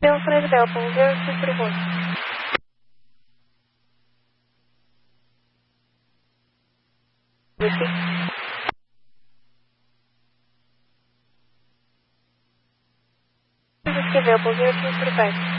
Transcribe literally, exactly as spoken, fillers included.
Telefonema Delta um zero cinco por favor. Aqui. Escreveu para o zero cinco por baixo.